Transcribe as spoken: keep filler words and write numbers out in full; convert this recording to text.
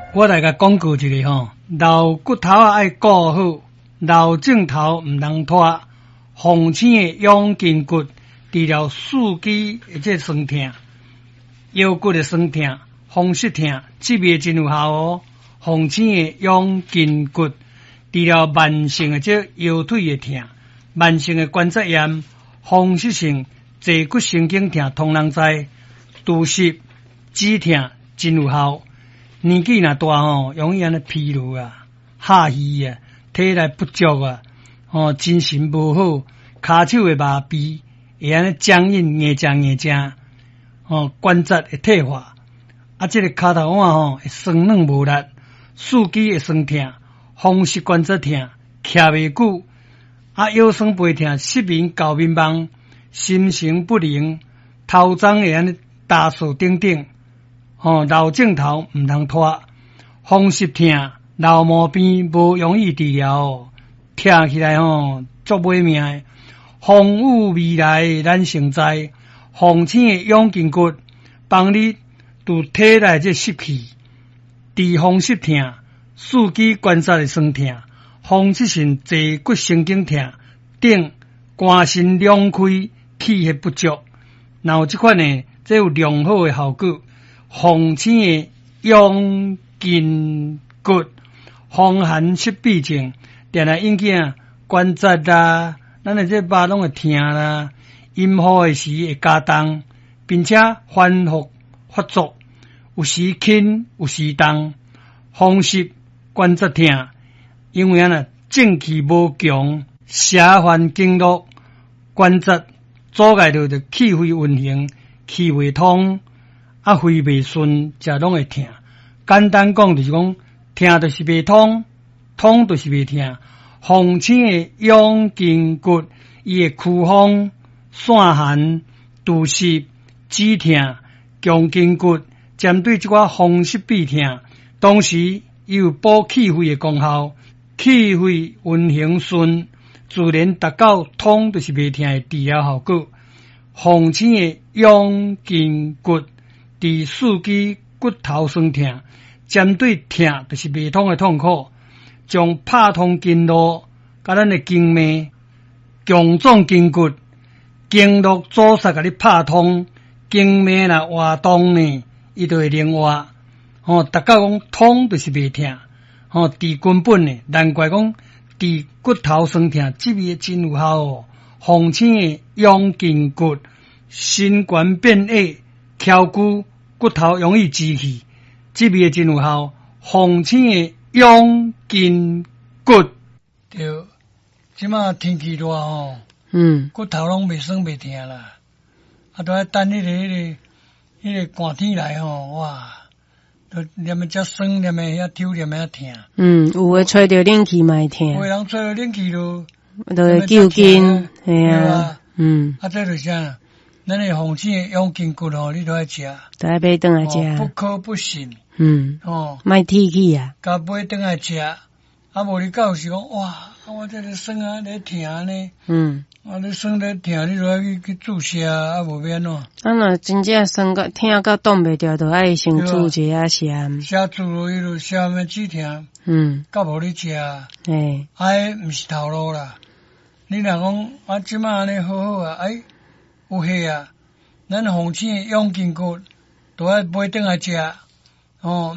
我来甲广告一个吼，老骨头啊爱顾好，老镜头毋通拖。红星的养筋骨，治疗四肢或者酸痛、腰骨的酸痛、风湿痛，这味真有效哦。红星的养筋骨，治疗慢性的这腰腿的痛、慢性的关节炎、风湿性坐骨神经痛，通人知。拄湿、止痛真有效。年纪若大吼，容易安尼疲劳啊、下虚啊、体力不足啊。哦，精神无好，骹手会麻痹，会安尼僵硬、硬正硬正，哦，关节会退化，啊，这个骹头腕吼会酸软无力，四肢会酸痛，风湿关节痛，徛袂久，啊，腰酸背痛，失眠、搞迷茫，心神不宁，头鬃会安尼打扫等等，哦，老镜头毋通拖，风湿痛、老毛病无容易治疗哦。听起来吼足买命的，风雨未来咱成知，红星的养筋骨帮你拄体内这湿气，治风湿痛、四肢关节的酸痛、风湿性坐骨神经痛等肝肾两开、气血不足，然后这款呢，这有良好的效果。红星的养筋骨，风寒湿痹症。定来引起啊关节啦，咱的这肉拢会痛啦，阴雨的时会加重，并且反复发作，有时轻，有时重，风湿关节痛，因为啊呢正气无强，邪烦经络关节阻碍到的气血运行，气未通，啊肺未顺，才拢会痛。简单讲就是讲，痛就是未通。通就是袂痛，红星的养筋骨，伊会驱风、散寒、除湿、止痛、强筋骨，针对这个风湿痹痛，同时伊有补气血的功效，气血运行顺，自然达到通就是袂痛的治疗效果。红星的养筋骨，治四肢骨头酸痛，针对痛就是袂通的痛苦。将拍通经络，甲咱的经脉强壮筋骨，经络阻塞，甲你拍通，经脉若活动呢，伊就会灵活。哦，达到讲通就是袂痛，哦，治根本呢，难怪讲治骨头酸痛，这味真有效哦。红星的养筋骨，心肝变矮、翘骨、骨头容易积气，这味真有效。红星的养筋骨，对，即马天气热吼，嗯，骨头拢袂酸袂痛啦，啊，都要等迄、那个迄、那个迄、那个寒天来吼，哇，都念个遮酸，念个遐抽，念个遐痛。嗯， 有诶吹着冷气嘛会痛， 有诶人吹着冷气咯， 都会揪筋，系啊，嗯， 啊，这就是啥？咱诶红星诶养筋骨吼，你都爱食， 都爱买顿来食， 不可不信。 嗯，哦，卖铁气啊， 甲买顿来食，啊无你到时讲哇，我这个酸啊，咧痛呢，嗯，啊咧酸咧痛，你就要去去注射啊，啊无变喏。 啊若真正酸到痛到挡袂掉，就爱先注一下瀉。瀉注落去就瀉咩止痛，嗯，甲无你食， 诶， 哎，毋是头路啦。你若讲啊，即摆安尼好好啊，哎，有戏啊，咱红星养筋骨，都爱买顿来食。哦。